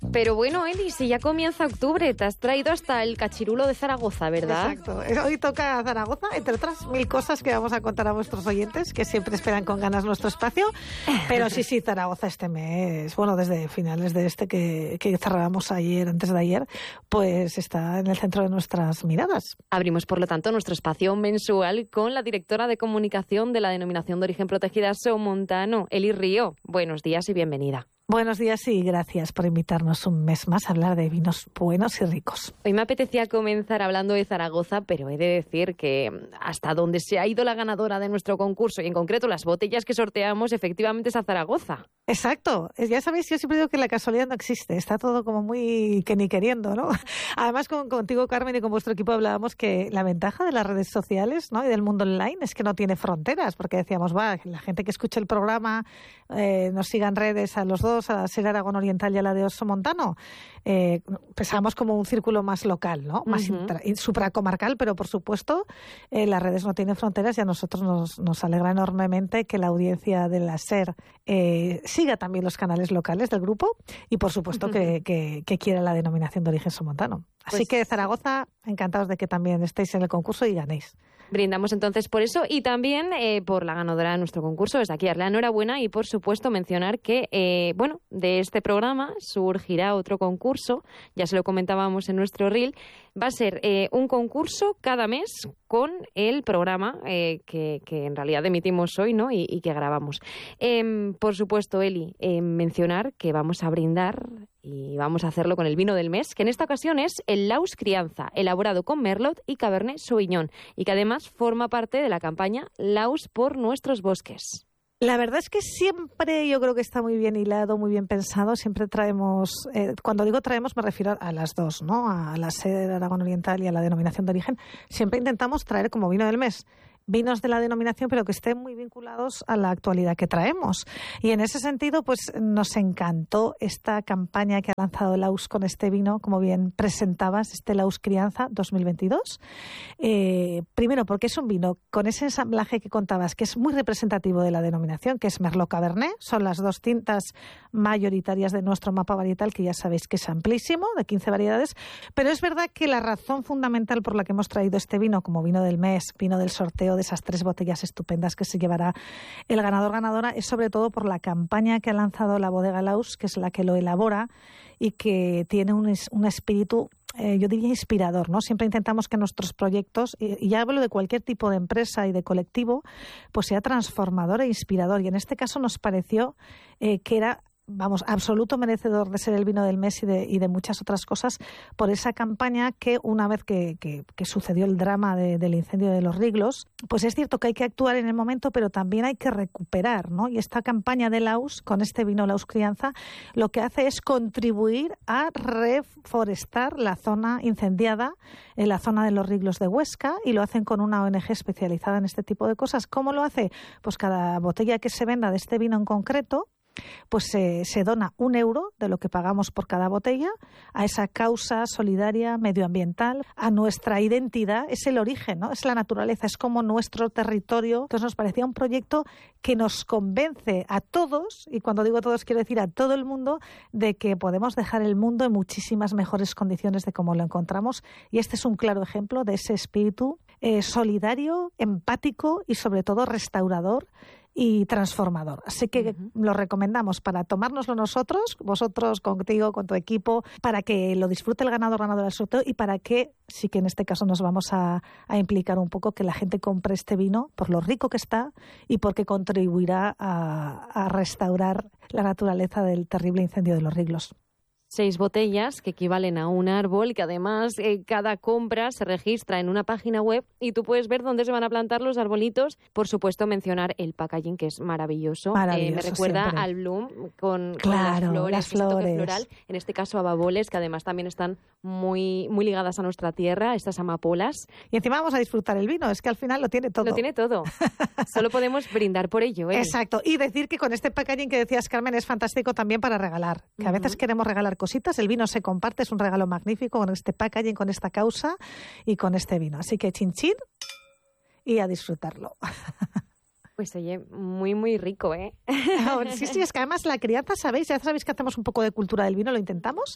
Pero bueno, Eli, si ya comienza octubre, te has traído hasta el cachirulo de Zaragoza, ¿verdad? Exacto. Hoy toca Zaragoza, entre otras 1000 cosas que vamos a contar a vuestros oyentes, que siempre esperan con ganas nuestro espacio. Pero sí, Zaragoza este mes, bueno, desde finales de que cerrábamos antes de ayer, pues está en el centro de nuestras miradas. Abrimos, por lo tanto, nuestro espacio mensual con la directora de comunicación de la Denominación de Origen Protegida Somontano, Eli Río. Buenos días y bienvenida. Buenos días y gracias por invitarnos un mes más a hablar de vinos buenos y ricos. Hoy me apetecía comenzar hablando de Zaragoza, pero he de decir que hasta donde se ha ido la ganadora de nuestro concurso, y en concreto las botellas que sorteamos, efectivamente es a Zaragoza. Exacto. Ya sabéis, yo siempre digo que la casualidad no existe. Está todo como muy que ni queriendo, ¿no? Además, contigo, Carmen, y con vuestro equipo hablábamos que la ventaja de las redes sociales, ¿no?, y del mundo online es que no tiene fronteras, porque decíamos, la gente que escuche el programa nos siga en redes a los dos, a la SER Aragón Oriental y a la de Somontano. Pensamos como un círculo más local, ¿no? Más supracomarcal, pero por supuesto las redes no tienen fronteras y a nosotros nos alegra enormemente que la audiencia de la SER siga también los canales locales del grupo y por supuesto que quiera la denominación de origen somontano. Así que Zaragoza, encantados de que también estéis en el concurso y ganéis. Brindamos entonces por eso y también por la ganadora de nuestro concurso. Desde aquí darle la enhorabuena y por supuesto mencionar que de este programa surgirá otro concurso, ya se lo comentábamos en nuestro reel. Va a ser un concurso cada mes con el programa que en realidad emitimos hoy, ¿no? y que grabamos. Por supuesto, Eli, mencionar que vamos a brindar y vamos a hacerlo con el vino del mes, que en esta ocasión es el Laus Crianza, elaborado con Merlot y Cabernet Sauvignon, y que además forma parte de la campaña Laus por nuestros bosques. La verdad es que siempre yo creo que está muy bien hilado, muy bien pensado. Siempre traemos, cuando digo traemos me refiero a las dos, ¿no? A la SER Aragón Oriental y a la denominación de origen. Siempre intentamos traer como vino del mes vinos de la denominación, pero que estén muy vinculados a la actualidad que traemos. Y en ese sentido, pues nos encantó esta campaña que ha lanzado Laus con este vino, como bien presentabas, este Laus Crianza 2022. Primero, porque es un vino con ese ensamblaje que contabas, que es muy representativo de la denominación, que es Merlot Cabernet. Son las dos tintas mayoritarias de nuestro mapa varietal, que ya sabéis que es amplísimo, de 15 variedades. Pero es verdad que la razón fundamental por la que hemos traído este vino como vino del mes, vino del sorteo de esas 3 botellas estupendas que se llevará el ganador-ganadora, es sobre todo por la campaña que ha lanzado la bodega Laus, que es la que lo elabora y que tiene un espíritu, yo diría, inspirador, ¿no? Siempre intentamos que nuestros proyectos, y ya hablo de cualquier tipo de empresa y de colectivo, pues sea transformador e inspirador. Y en este caso nos pareció que era absoluto merecedor de ser el vino del mes y de muchas otras cosas por esa campaña que una vez que sucedió el drama del incendio de Los Riglos, pues es cierto que hay que actuar en el momento, pero también hay que recuperar, ¿no? Y esta campaña de Laus, con este vino Laus Crianza, lo que hace es contribuir a reforestar la zona incendiada, en la zona de Los Riglos de Huesca, y lo hacen con una ONG especializada en este tipo de cosas. ¿Cómo lo hace? Pues cada botella que se venda de este vino en concreto, pues se dona 1 euro de lo que pagamos por cada botella a esa causa solidaria, medioambiental, a nuestra identidad. Es el origen, ¿no? Es la naturaleza, es como nuestro territorio. Entonces nos parecía un proyecto que nos convence a todos, y cuando digo todos quiero decir a todo el mundo, de que podemos dejar el mundo en muchísimas mejores condiciones de cómo lo encontramos, y este es un claro ejemplo de ese espíritu solidario, empático y sobre todo restaurador y transformador. Así que lo recomendamos para tomárnoslo nosotros, vosotros, contigo, con tu equipo, para que lo disfrute el ganador del sorteo y para que, sí que en este caso nos vamos a implicar un poco, que la gente compre este vino por lo rico que está y porque contribuirá a restaurar la naturaleza del terrible incendio de Los Riglos. 6 botellas que equivalen a un árbol, que además cada compra se registra en una página web y tú puedes ver dónde se van a plantar los arbolitos. Por supuesto, mencionar el packaging, que es maravilloso. Me recuerda siempre al Bloom con las flores. Toque floral. En este caso, a baboles, que además también están muy, muy ligadas a nuestra tierra, estas amapolas. Y encima vamos a disfrutar el vino, es que al final lo tiene todo. Lo tiene todo. Solo podemos brindar por ello. Exacto. Y decir que con este packaging que decías, Carmen, es fantástico también para regalar. Que a veces queremos regalar cositas, el vino se comparte, es un regalo magnífico con este packaging, con esta causa y con este vino. Así que chin chin y a disfrutarlo. Pues oye, muy, muy rico, ¿eh? Sí, es que además la crianza, ya sabéis que hacemos un poco de cultura del vino, lo intentamos.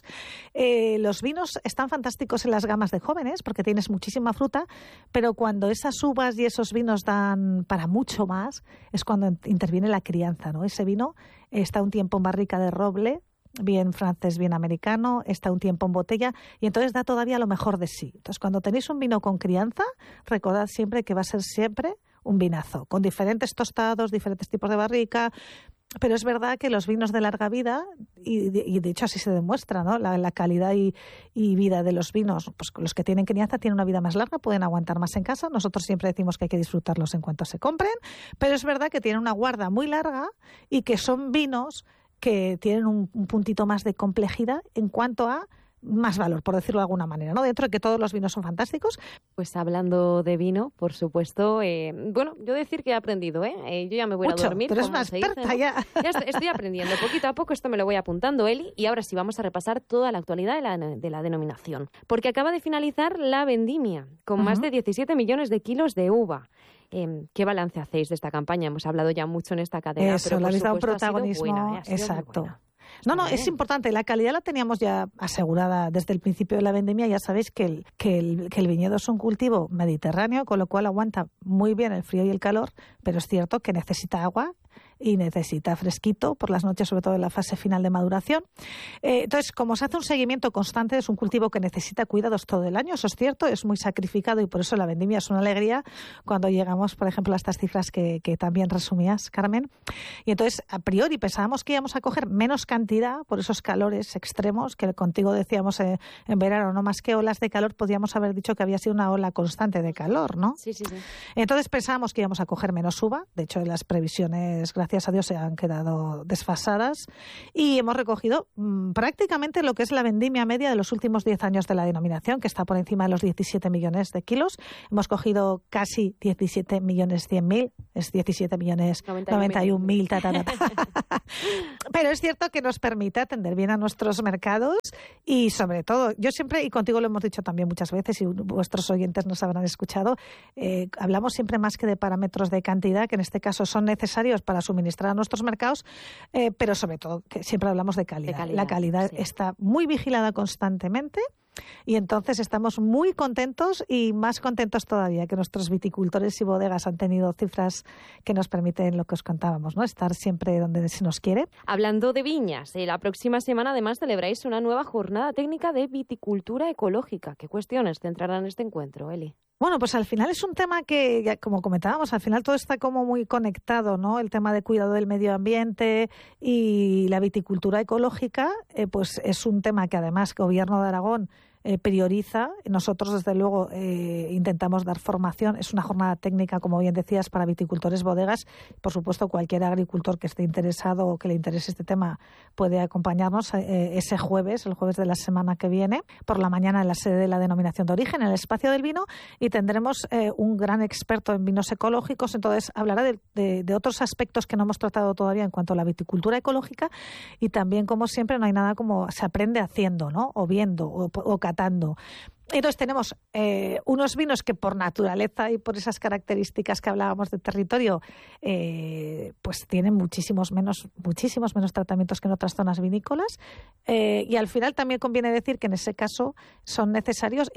Los vinos están fantásticos en las gamas de jóvenes porque tienes muchísima fruta, pero cuando esas uvas y esos vinos dan para mucho más, es cuando interviene la crianza, ¿no? Ese vino está un tiempo en barrica de roble, bien francés, bien americano, está un tiempo en botella y entonces da todavía lo mejor de sí. Entonces, cuando tenéis un vino con crianza, recordad siempre que va a ser siempre un vinazo, con diferentes tostados, diferentes tipos de barrica, pero es verdad que los vinos de larga vida, y de hecho así se demuestra, ¿no? La calidad y vida de los vinos, pues los que tienen crianza tienen una vida más larga, pueden aguantar más en casa. Nosotros siempre decimos que hay que disfrutarlos en cuanto se compren, pero es verdad que tienen una guarda muy larga y que son vinos que tienen un puntito más de complejidad en cuanto a más valor, por decirlo de alguna manera, ¿no? Dentro de que todos los vinos son fantásticos. Pues hablando de vino, por supuesto, bueno, yo decir que he aprendido, yo ya me voy a dormir. Pero es una experta, ¿no? Ya estoy aprendiendo, poquito a poco esto me lo voy apuntando, Eli, y ahora sí vamos a repasar toda la actualidad de la denominación, porque acaba de finalizar la vendimia, con más de 17 millones de kilos de uva. ¿Qué balance hacéis de esta campaña? Hemos hablado ya mucho en esta cadena, Eso, pero le por habéis dado un supuesto protagonismo, ha sido exacto. muy buena. No, es importante. La calidad la teníamos ya asegurada desde el principio de la vendimia. Ya sabéis que el viñedo es un cultivo mediterráneo, con lo cual aguanta muy bien el frío y el calor, pero es cierto que necesita agua y necesita fresquito por las noches, sobre todo en la fase final de maduración. Entonces, como se hace un seguimiento constante, es un cultivo que necesita cuidados todo el año, eso es cierto, es muy sacrificado y por eso la vendimia es una alegría cuando llegamos, por ejemplo, a estas cifras que también resumías, Carmen. Y entonces, a priori, pensábamos que íbamos a coger menos cantidad por esos calores extremos, que contigo decíamos en verano, no más que olas de calor, podíamos haber dicho que había sido una ola constante de calor, ¿no? Sí. Entonces pensábamos que íbamos a coger menos uva, de hecho las previsiones, gracias a Dios, se han quedado desfasadas y hemos recogido prácticamente lo que es la vendimia media de los últimos 10 años de la denominación, que está por encima de los 17 millones de kilos. Hemos cogido casi 17 millones 100.000, es 17 millones 91.000, Pero es cierto que nos permite atender bien a nuestros mercados y sobre todo, yo siempre, y contigo lo hemos dicho también muchas veces y vuestros oyentes nos habrán escuchado, hablamos siempre más que de parámetros de cantidad, que en este caso son necesarios para suministrar a nuestros mercados, pero sobre todo que siempre hablamos de calidad. La calidad está muy vigilada constantemente. Y entonces estamos muy contentos y más contentos todavía que nuestros viticultores y bodegas han tenido cifras que nos permiten lo que os contábamos, ¿no? Estar siempre donde se nos quiere. Hablando de viñas, la próxima semana además celebráis una nueva jornada técnica de viticultura ecológica. ¿Qué cuestiones centrarán este encuentro, Eli? Bueno, pues al final es un tema que, ya, como comentábamos, al final todo está como muy conectado, ¿no? El tema de cuidado del medio ambiente y la viticultura ecológica, pues es un tema que además el Gobierno de Aragón prioriza. Nosotros, desde luego, intentamos dar formación. Es una jornada técnica, como bien decías, para viticultores, bodegas. Por supuesto, cualquier agricultor que esté interesado o que le interese este tema puede acompañarnos ese jueves, el jueves de la semana que viene, por la mañana en la sede de la Denominación de Origen, en el Espacio del Vino, y tendremos un gran experto en vinos ecológicos. Entonces, hablará de otros aspectos que no hemos tratado todavía en cuanto a la viticultura ecológica y también, como siempre, no hay nada como se aprende haciendo, ¿no? O viendo o catando. Entonces tenemos unos vinos que por naturaleza y por esas características que hablábamos de territorio, pues tienen muchísimos menos tratamientos que en otras zonas vinícolas. Y al final también conviene decir que en ese caso son necesarios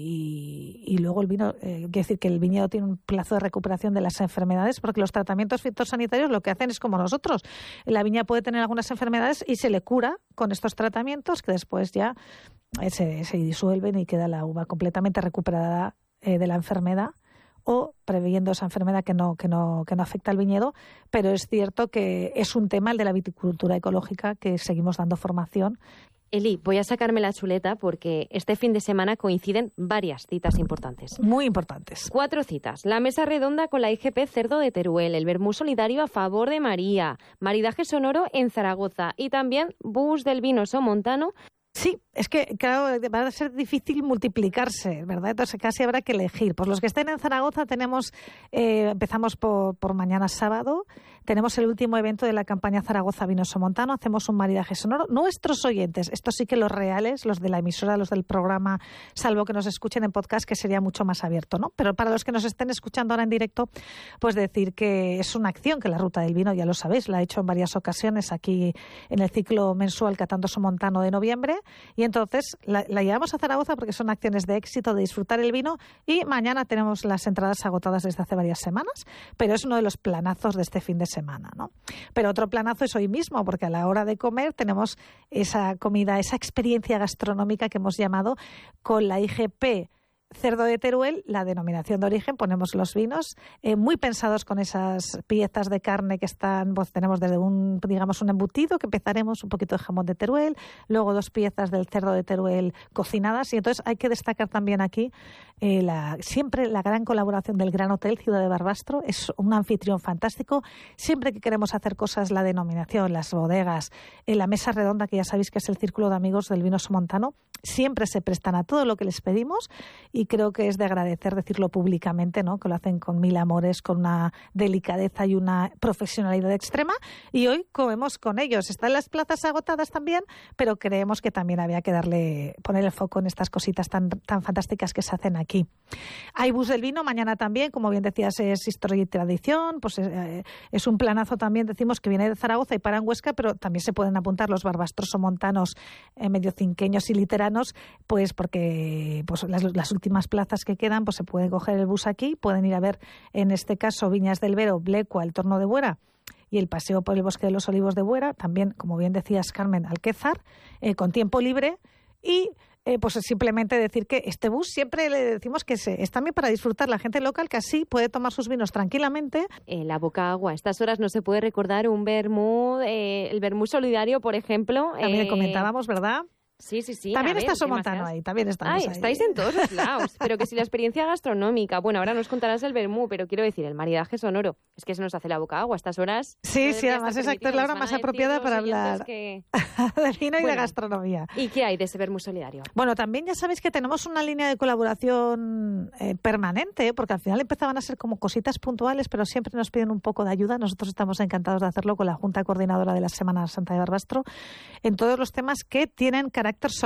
y luego el vino, quiere decir que el viñedo tiene un plazo de recuperación de las enfermedades, porque los tratamientos fitosanitarios lo que hacen es como nosotros. La viña puede tener algunas enfermedades y se le cura con estos tratamientos que después ya se disuelven y queda la uva completamente recuperada de la enfermedad o previendo esa enfermedad que no afecta al viñedo, pero es cierto que es un tema, el de la viticultura ecológica, que seguimos dando formación. Eli, voy a sacarme la chuleta porque este fin de semana coinciden varias citas importantes. Muy importantes. 4 citas. La mesa redonda con la IGP Cerdo de Teruel, el vermú solidario a favor de María, maridaje sonoro en Zaragoza y también bus del vino somontano. Sí, es que, claro, va a ser difícil multiplicarse, ¿verdad? Entonces casi habrá que elegir. Pues los que estén en Zaragoza empezamos por mañana sábado, tenemos el último evento de la campaña Zaragoza Vino Somontano, hacemos un maridaje sonoro. Nuestros oyentes, estos sí que los reales, los de la emisora, los del programa, salvo que nos escuchen en podcast, que sería mucho más abierto, ¿no? Pero para los que nos estén escuchando ahora en directo, pues decir que es una acción que la Ruta del Vino, ya lo sabéis, la ha hecho en varias ocasiones aquí en el ciclo mensual Catando Somontano de noviembre, y entonces la llevamos a Zaragoza porque son acciones de éxito, de disfrutar el vino, y mañana tenemos las entradas agotadas desde hace varias semanas, pero es uno de los planazos de este fin de semana, ¿no? Pero otro planazo es hoy mismo, porque a la hora de comer tenemos esa comida, esa experiencia gastronómica que hemos llamado con la IGP Cerdo de Teruel, la denominación de origen, ponemos los vinos muy pensados con esas piezas de carne que están, pues tenemos desde un embutido que empezaremos, un poquito de jamón de Teruel, luego 2 piezas del cerdo de Teruel cocinadas, y entonces hay que destacar también aquí siempre la gran colaboración del Gran Hotel Ciudad de Barbastro. Es un anfitrión fantástico. Siempre que queremos hacer cosas, la denominación, las bodegas, la mesa redonda, que ya sabéis que es el círculo de amigos del vino somontano, siempre se prestan a todo lo que les pedimos, y creo que es de agradecer decirlo públicamente, ¿no? Que lo hacen con mil amores, con una delicadeza y una profesionalidad extrema, y hoy comemos con ellos. Están las plazas agotadas también, pero creemos que también había que poner el foco en estas cositas tan fantásticas que se hacen aquí. Hay bus del vino mañana también, como bien decías, es historia y tradición, pues es un planazo también, decimos, que viene de Zaragoza y para en Huesca, pero también se pueden apuntar los barbastros somontanos, medio cinqueños y literanos, pues porque pues las últimas plazas que quedan, pues se puede coger el bus aquí, pueden ir a ver, en este caso, Viñas del Vero, Blecua, el Torno de Buera y el paseo por el Bosque de los Olivos de Buera, también, como bien decías, Carmen, Alquézar, con tiempo libre, y pues simplemente decir que este bus siempre le decimos que es también para disfrutar la gente local, que así puede tomar sus vinos tranquilamente. La boca agua. A estas horas no se puede recordar un vermú, el vermú solidario, por ejemplo. También comentábamos, ¿verdad? Sí. También está Somontano ahí, también estamos ahí. Estáis en todos los lados, pero que si la experiencia gastronómica, bueno, ahora nos contarás el vermú, pero quiero decir, el maridaje sonoro, es que se nos hace la boca agua a estas horas. Sí, además exacto, es la hora más apropiada para hablar de vino y de gastronomía. ¿Y qué hay de ese vermú solidario? Bueno, también ya sabéis que tenemos una línea de colaboración permanente, porque al final empezaban a ser como cositas puntuales, pero siempre nos piden un poco de ayuda. Nosotros estamos encantados de hacerlo con la Junta Coordinadora de la Semana Santa de Barbastro, en todos los temas que tienen carácter solidario.